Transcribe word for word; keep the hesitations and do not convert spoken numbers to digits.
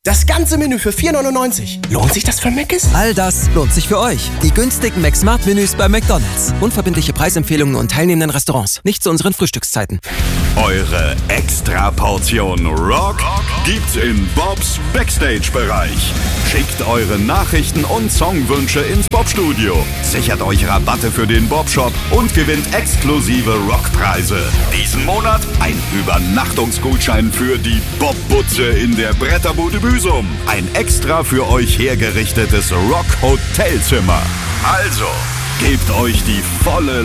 Das ganze Menü für vier neunundneunzig. Lohnt sich das für Mc's? All das lohnt sich für euch. Die günstigen McSmart-Menüs bei McDonald's. Unverbindliche Preisempfehlungen und teilnehmenden Restaurants. Nicht zu unseren Frühstückszeiten. Eure Extra-Portion Rock gibt's in Bobs Backstage-Bereich. Schickt eure Nachrichten und Songwünsche ins Bob-Studio. Sichert euch Rabatte für den Bob-Shop und gewinnt exklusive Rockpreise. Diesen Monat ein Übernachtungsgutschein für die Bob-Butze in der Bretterbude Büsum. Ein extra für euch hergerichtetes Rock-Hotelzimmer. Also, gebt euch die volle